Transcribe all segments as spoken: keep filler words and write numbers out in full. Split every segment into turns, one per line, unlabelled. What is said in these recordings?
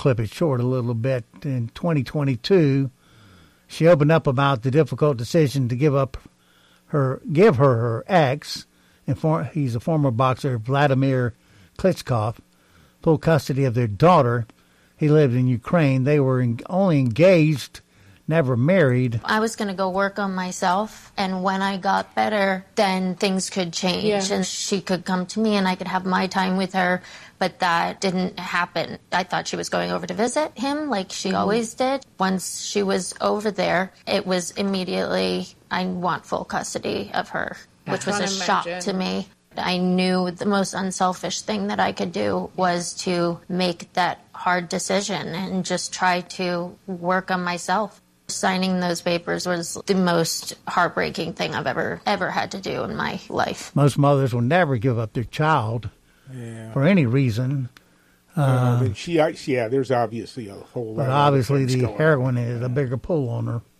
clip it short a little bit. In twenty twenty-two, she opened up about the difficult decision to give up her, give her her ex, and for, he's a former boxer, Vladimir Klitschko, full custody of their daughter. He lived in Ukraine. They were in, only engaged, never married.
I was going to go work on myself, and when I got better, then things could change, yeah. and she could come to me, and I could have my time with her, but that didn't happen. I thought she was going over to visit him, like she mm-hmm. always did. Once she was over there, it was immediately, I want full custody of her, which was a imagine. shock to me. I knew the most unselfish thing that I could do was to make that hard decision and just try to work on myself. Signing those papers was the most heartbreaking thing I've ever, ever had to do in my life.
Most mothers will never give up their child yeah. for any reason.
Uh, uh, she, yeah, there's obviously a whole lot
but
of
obviously the heroin
on.
is a bigger pull on her.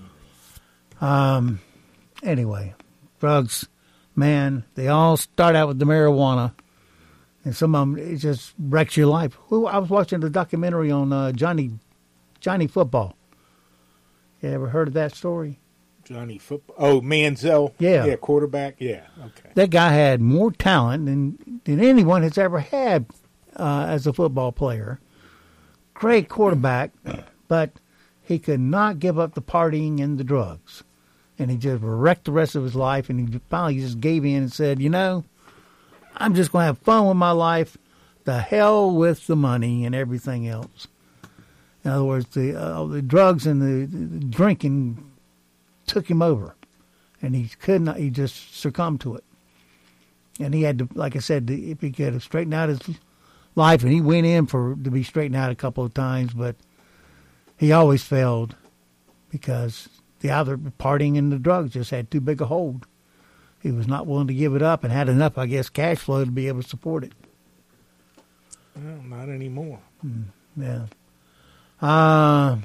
Mm. Um. Anyway, drugs. Man, they all start out with the marijuana, and some of them, it just wrecks your life. Who I was watching the documentary on uh, Johnny Johnny Football. You ever heard of that story?
Johnny Football? Oh, Manziel?
Yeah.
Yeah, quarterback? Yeah, okay.
That guy had more talent than, than anyone has ever had uh, as a football player. Great quarterback, but he could not give up the partying and the drugs. And he just wrecked the rest of his life, and he finally just gave in and said, you know, I'm just going to have fun with my life. The hell with the money and everything else. In other words, the uh, the drugs and the, the drinking took him over, and he could not, he just succumbed to it. And he had to, like I said, if he could have straightened out his life, and he went in for to be straightened out a couple of times, but he always failed because the other partying and the drugs just had too big a hold. He was not willing to give it up and had enough, I guess, cash flow to be able to support it.
Well, not anymore.
Mm, yeah. Uh,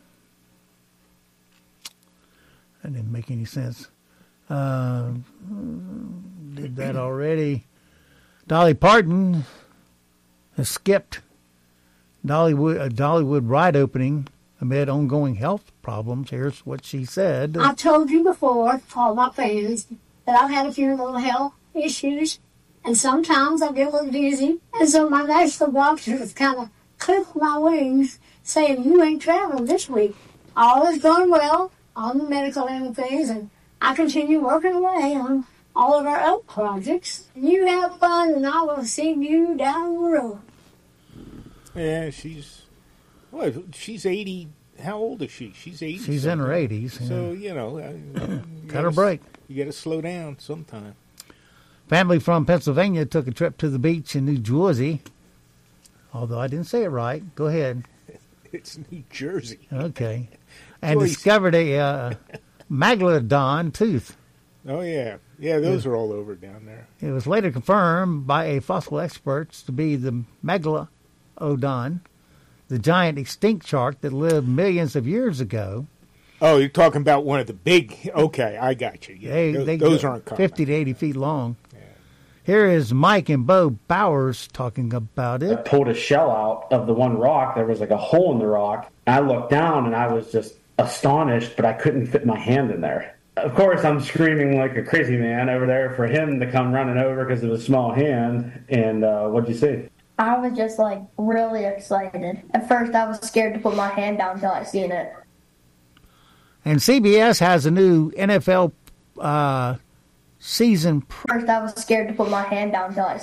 that didn't make any sense. Uh, did that already. Dolly Parton has skipped Dollywood, a Dollywood ride opening amid ongoing health problems. Here's what she said.
I've told you before, all my fans, that I've had a few little health issues, and sometimes I get a little dizzy. And so my national doctor has kind of clipped my wings, saying, you ain't traveling this week. All is going well on the medical end of things, and I continue working away on all of our own projects. You have fun, and I will see you down the road.
Yeah, she's... Well, she's eighty. How old is she? She's eighty.
She's in her eighties. Yeah.
So, you know. You
Cut her break.
You got to slow down sometime.
Family from Pennsylvania took a trip to the beach in New Jersey. Although I didn't say it right. Go ahead.
It's New Jersey.
Okay. And Joyce. Discovered a uh, megalodon tooth.
Oh, yeah. Yeah, those yeah. are all over down there.
It was later confirmed by a fossil experts to be the megalodon, the giant extinct shark that lived millions of years ago.
Oh, you're talking about one of the big... Okay, I got you. Yeah,
they,
those,
they
those aren't common.
fifty to eighty feet long. Yeah. Here is Mike and Bo Bowers talking about it.
I pulled a shell out of the one rock. There was like a hole in the rock. I looked down, and I was just astonished, but I couldn't fit my hand in there. Of course, I'm screaming like a crazy man over there for him to come running over because of his small hand. And uh, what'd you see?
I was just, like, really excited. At first, I was scared to put my hand down until I seen it.
And C B S has a new N F L uh, season.
First, I was scared to put my hand down until I